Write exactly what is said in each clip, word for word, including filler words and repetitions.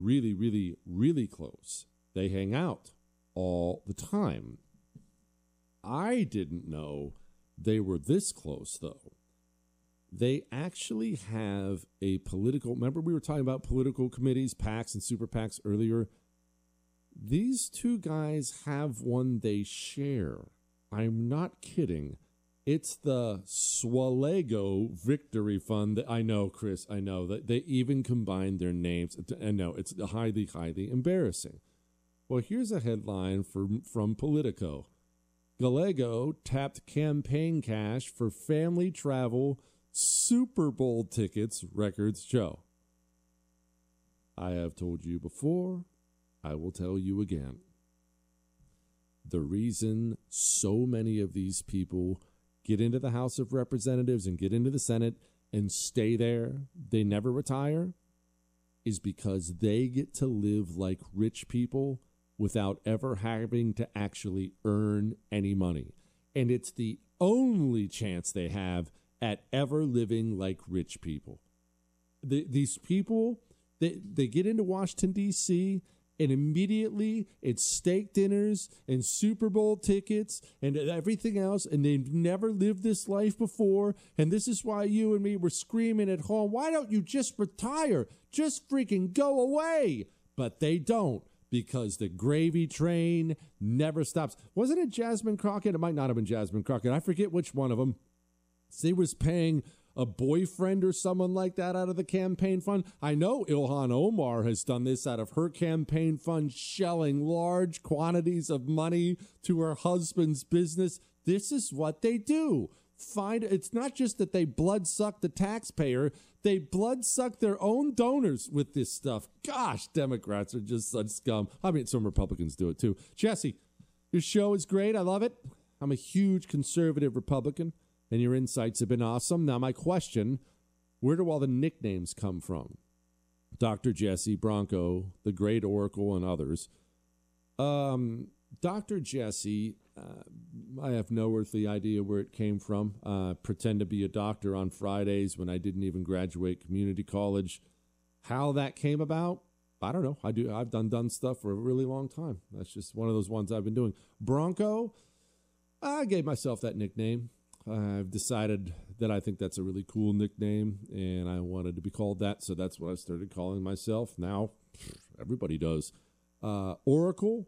really, really, really close. They hang out all the time. I didn't know they were this close, though. They actually have a political, remember we were talking about political committees, PACs and super PACs earlier? These two guys have one they share. I'm not kidding. It's the Swalego Victory Fund. That I know, Chris, I know. that They even combined their names. I know, it's highly, highly embarrassing. Well, here's a headline from, from Politico. Gallego tapped campaign cash for family travel Super Bowl tickets, records show. I have told you before, I will tell you again. The reason so many of these people get into the House of Representatives and get into the Senate and stay there, they never retire, is because they get to live like rich people without ever having to actually earn any money. And it's the only chance they have at ever living like rich people. The, these people, they, they get into Washington, D C, and immediately it's steak dinners and Super Bowl tickets and everything else, and they've never lived this life before, and this is why you and me were screaming at home, why don't you just retire? Just freaking go away. But they don't, because the gravy train never stops. Wasn't it Jasmine Crockett? It might not have been Jasmine Crockett. I forget which one of them. She was paying a boyfriend or someone like that out of the campaign fund. I know Ilhan Omar has done this out of her campaign fund, shelling large quantities of money to her husband's business. This is what they do. Find it's not just that they blood suck the taxpayer, they blood suck their own donors with this stuff. Gosh, Democrats are just such scum. I mean, some Republicans do it too. Jesse, your show is great. I love it. I'm a huge conservative Republican, and your insights have been awesome. Now, my question, where do all the nicknames come from? Doctor Jesse, Bronco, the Great Oracle, and others. Um, Doctor Jesse, uh, I have no earthly idea where it came from. Uh, pretend to be a doctor on Fridays when I didn't even graduate community college. How that came about, I don't know. I do. I've done done stuff for a really long time. That's just one of those ones I've been doing. Bronco, I gave myself that nickname. I've decided that I think that's a really cool nickname, and I wanted to be called that, so that's what I started calling myself. Now, everybody does. Uh, Oracle,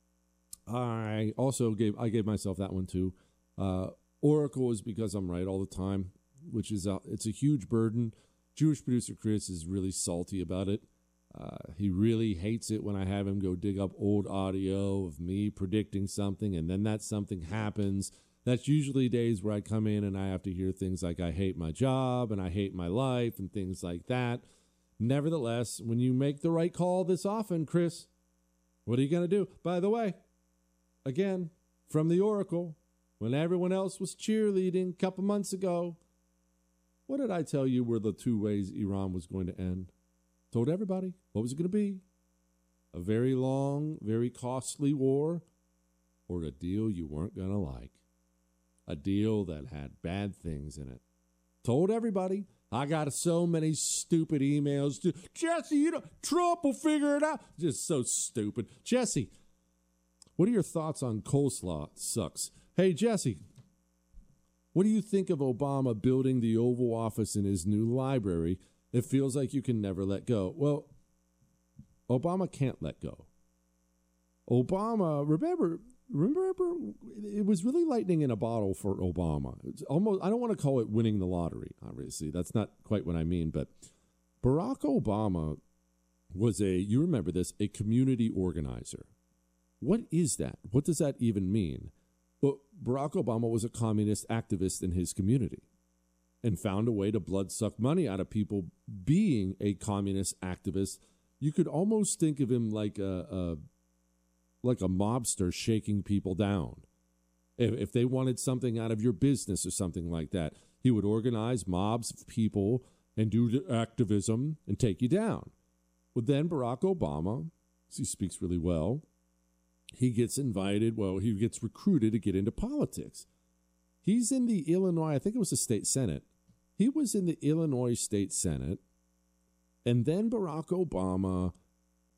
I also gave I gave myself that one too. Uh, Oracle is because I'm right all the time, which is a, it's a huge burden. Jewish producer Chris is really salty about it. Uh, he really hates it when I have him go dig up old audio of me predicting something, and then that something happens. That's usually days where I come in and I have to hear things like I hate my job and I hate my life and things like that. Nevertheless, when you make the right call this often, Chris, what are you going to do? By the way, again, from the Oracle, when everyone else was cheerleading a couple months ago, what did I tell you were the two ways Iran was going to end? Told everybody. What was it going to be? A very long, very costly war, or a deal you weren't going to like. A deal that had bad things in it. Told everybody. I got so many stupid emails. To, Jesse, you know, Trump will figure it out. Just so stupid. Jesse, what are your thoughts on coleslaw? Sucks. Hey, Jesse, what do you think of Obama building the Oval Office in his new library? It feels like you can never let go. Well, Obama can't let go. Obama, remember... Remember, it was really lightning in a bottle for Obama. It's almost, I don't want to call it winning the lottery, obviously. That's not quite what I mean. But Barack Obama was a, you remember this, a community organizer. What is that? What does that even mean? Well, Barack Obama was a communist activist in his community and found a way to blood suck money out of people being a communist activist. You could almost think of him like a... a like a mobster shaking people down. If, if they wanted something out of your business or something like that, he would organize mobs of people and do activism and take you down. But then Barack Obama, he speaks really well, he gets invited, well, he gets recruited to get into politics. He's in the Illinois, I think it was the state Senate. He was in the Illinois State Senate, and then Barack Obama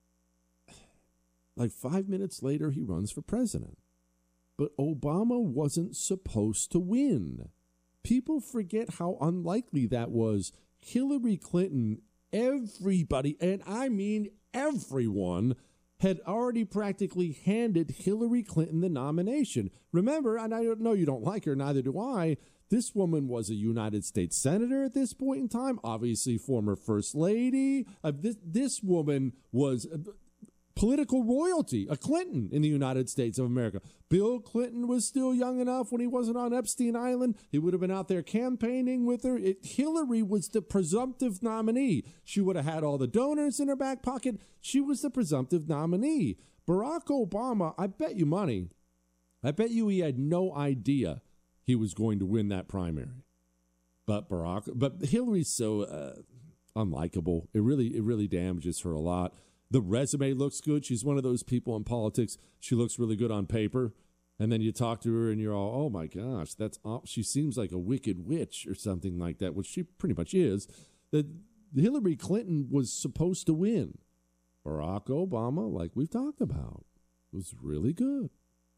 Like five minutes later, he runs for president. But Obama wasn't supposed to win. People forget how unlikely that was. Hillary Clinton, everybody, and I mean everyone, had already practically handed Hillary Clinton the nomination. Remember, and I know you don't like her, neither do I, this woman was a United States senator at this point in time, obviously former first lady. Uh, this, this woman was uh, political royalty, a Clinton in the United States of America. Bill Clinton was still young enough when he wasn't on Epstein Island. He would have been out there campaigning with her. It, Hillary was the presumptive nominee. She would have had all the donors in her back pocket. She was the presumptive nominee. Barack Obama, I bet you money, I bet you he had no idea he was going to win that primary. But Barack, but Hillary's so uh, unlikable. It really, it really damages her a lot. The resume looks good. She's one of those people in politics. She looks really good on paper. And then you talk to her and you're all, oh my gosh, that's op- she seems like a wicked witch or something like that, which she pretty much is. That Hillary Clinton was supposed to win. Barack Obama, like we've talked about, was really good.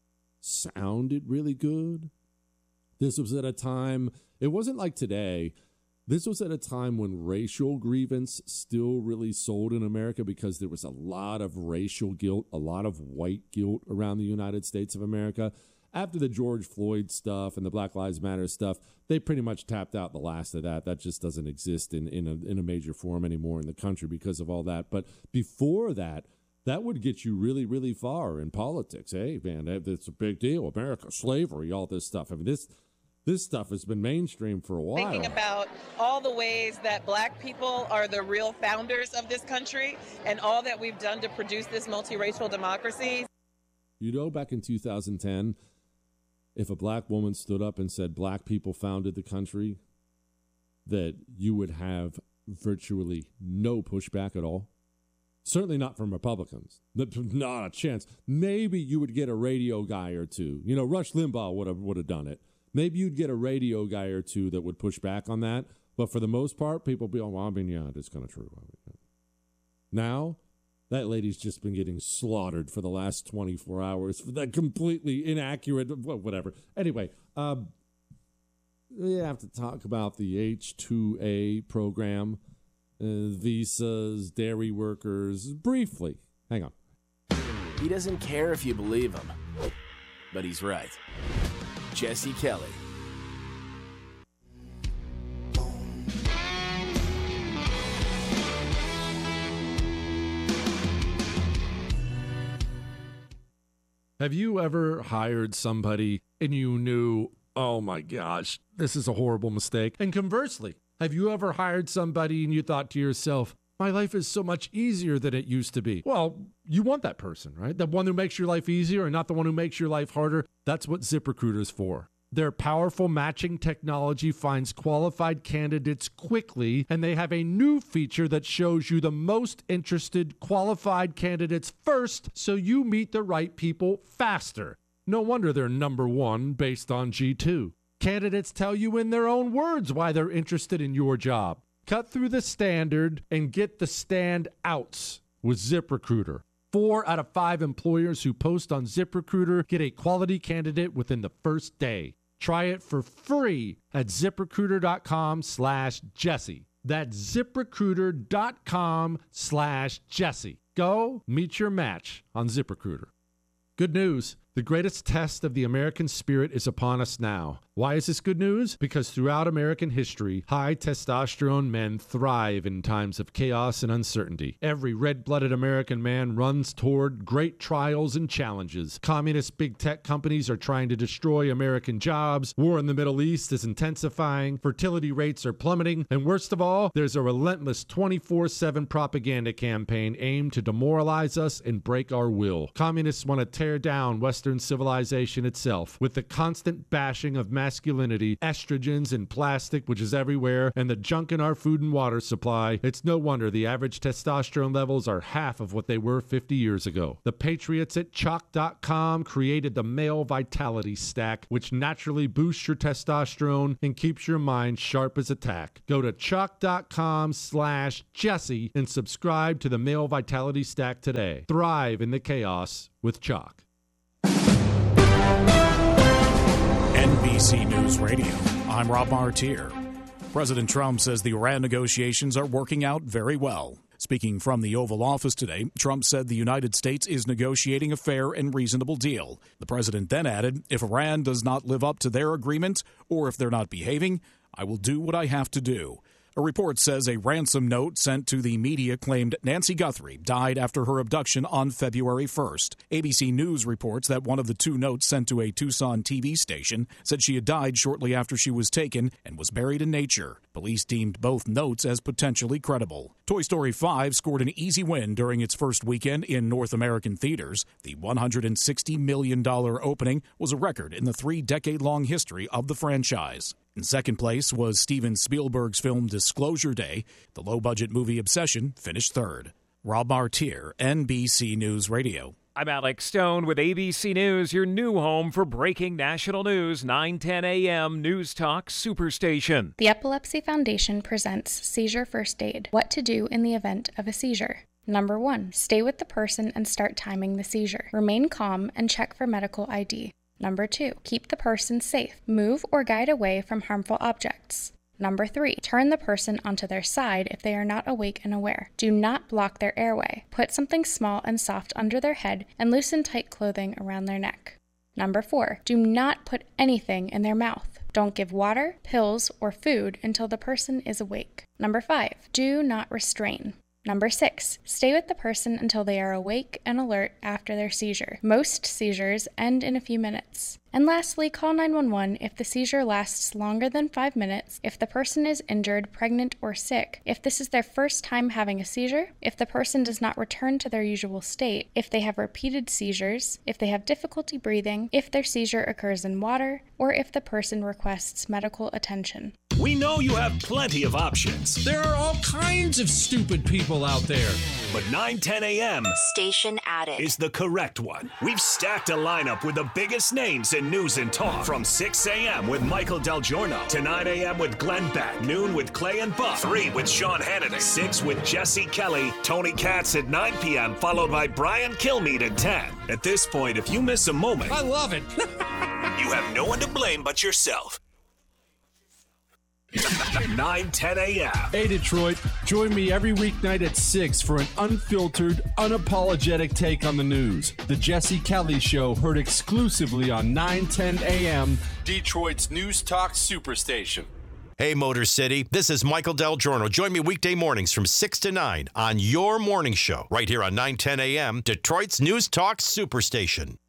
Sounded really good. This was at a time, it wasn't like today. This was at a time when racial grievance still really sold in America because there was a lot of racial guilt, a lot of white guilt around the United States of America. After the George Floyd stuff and the Black Lives Matter stuff, they pretty much tapped out the last of that. That just doesn't exist in, in, a, in a major form anymore in the country because of all that. But before that, that would get you really, really far in politics. Hey, man, it's a big deal. America, slavery, all this stuff. I mean, this... This stuff has been mainstream for a while. Thinking about all the ways that black people are the real founders of this country and all that we've done to produce this multiracial democracy. You know, back in two thousand ten, if a black woman stood up and said black people founded the country, that you would have virtually no pushback at all. Certainly not from Republicans. Not a chance. Maybe you would get a radio guy or two. You know, Rush Limbaugh would have would have done it. Maybe you'd get a radio guy or two that would push back on that. But for the most part, people be, oh, well, I mean, yeah, it's kind of true. Now, that lady's just been getting slaughtered for the last twenty-four hours for that completely inaccurate, whatever. Anyway, um, we have to talk about the H two A program, uh, visas, dairy workers, briefly. Hang on. He doesn't care if you believe him, but he's right. Jesse Kelly. Have you ever hired somebody and you knew, oh my gosh, this is a horrible mistake? And conversely, have you ever hired somebody and you thought to yourself, my life is so much easier than it used to be? Well, you want that person, right? The one who makes your life easier and not the one who makes your life harder. That's what ZipRecruiter's for. Their powerful matching technology finds qualified candidates quickly, and they have a new feature that shows you the most interested qualified candidates first so you meet the right people faster. No wonder they're number one based on G two. Candidates tell you in their own words why they're interested in your job. Cut through the standard and get the stand outs with ZipRecruiter. Four out of five employers who post on ZipRecruiter get a quality candidate within the first day. Try it for free at ZipRecruiter.com slash Jesse. That's ZipRecruiter.com slash Jesse. Go meet your match on ZipRecruiter. Good news. The greatest test of the American spirit is upon us now. Why is this good news? Because throughout American history, high testosterone men thrive in times of chaos and uncertainty. Every red-blooded American man runs toward great trials and challenges. Communist big tech companies are trying to destroy American jobs. War in the Middle East is intensifying. Fertility rates are plummeting. And worst of all, there's a relentless twenty-four seven propaganda campaign aimed to demoralize us and break our will. Communists want to tear down Western Western civilization itself. With the constant bashing of masculinity, estrogens and plastic, which is everywhere, and the junk in our food and water supply, it's no wonder the average testosterone levels are half of what they were fifty years ago. The patriots at chalk dot com created the Male Vitality Stack, which naturally boosts your testosterone and keeps your mind sharp as a tack. Go to chalk dot com slash Jesse and subscribe to the Male Vitality Stack today. Thrive in the chaos with Chalk. N B C News Radio, I'm Rob Martier. President Trump says the Iran negotiations are working out very well. Speaking from the Oval Office today, Trump said the United States is negotiating a fair and reasonable deal. The president then added, if Iran does not live up to their agreement or if they're not behaving, I will do what I have to do. A report says a ransom note sent to the media claimed Nancy Guthrie died after her abduction on February first. A B C News reports that one of the two notes sent to a Tucson T V station said she had died shortly after she was taken and was buried in nature. Police deemed both notes as potentially credible. Toy Story five scored an easy win during its first weekend in North American theaters. The one hundred sixty million dollars opening was a record in the three-decade-long history of the franchise. In second place was Steven Spielberg's film Disclosure Day. The low-budget movie Obsession finished third. Rob Martier, N B C News Radio. I'm Alex Stone with A B C News, your new home for breaking national news, nine ten a.m. News Talk Superstation. The Epilepsy Foundation presents Seizure First Aid, what to do in the event of a seizure. Number one, stay with the person and start timing the seizure. Remain calm and check for medical I D. Number two, keep the person safe. Move or guide away from harmful objects. Number three, turn the person onto their side if they are not awake and aware. Do not block their airway. Put something small and soft under their head and loosen tight clothing around their neck. Number four, do not put anything in their mouth. Don't give water, pills, or food until the person is awake. Number five, do not restrain. Number six, stay with the person until they are awake and alert after their seizure. Most seizures end in a few minutes. And lastly, call nine one one if the seizure lasts longer than five minutes, if the person is injured, pregnant, or sick, if this is their first time having a seizure, if the person does not return to their usual state, if they have repeated seizures, if they have difficulty breathing, if their seizure occurs in water, or if the person requests medical attention. We know you have plenty of options. There are all kinds of stupid people out there. But nine ten a.m. Station Added is the correct one. We've stacked a lineup with the biggest names in news and talk. From six a.m. with Michael Del Giorno to nine a.m. with Glenn Beck, noon with Clay and Buck, three with Sean Hannity, six with Jesse Kelly, Tony Katz at nine p.m., followed by Brian Kilmeade at ten. At this point, if you miss a moment, I love it. You have no one to blame but yourself. nine ten a.m. Hey Detroit, join me every weeknight at six for an unfiltered, unapologetic take on the news. The Jesse Kelly Show, heard exclusively on nine ten a.m. Detroit's News Talk Superstation. Hey Motor City, this is Michael Del Giorno. Join me weekday mornings from six to nine on your morning show right here on nine ten a.m. Detroit's News Talk Superstation.